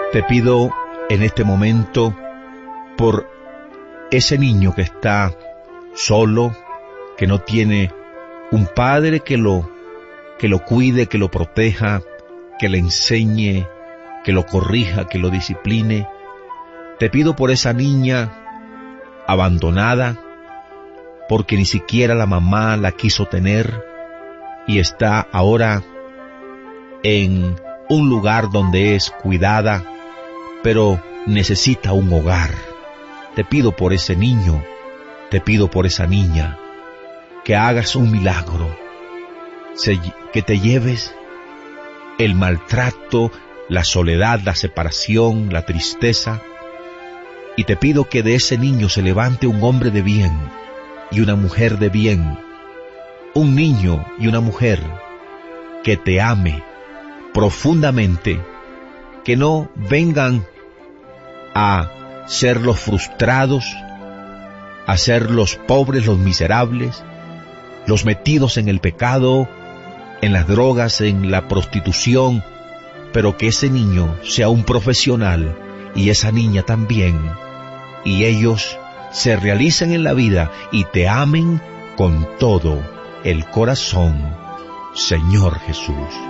Te pido en este momento por ese niño que está solo, que no tiene un padre que lo cuide, que lo proteja, que le enseñe, que lo corrija, que lo discipline. Te pido por esa niña abandonada, porque ni siquiera la mamá la quiso tener y está ahora en un lugar donde es cuidada, pero necesita un hogar. Te pido por ese niño, te pido por esa niña, que hagas un milagro, que te lleves el maltrato, la soledad, la separación, la tristeza, y te pido que de ese niño se levante un hombre de bien y una mujer de bien, un niño y una mujer que te ame profundamente, que no vengan a ser los frustrados, a ser los pobres, los miserables, los metidos en el pecado, en las drogas, en la prostitución, pero que ese niño sea un profesional y esa niña también, y ellos se realicen en la vida y te amen con todo el corazón, Señor Jesús.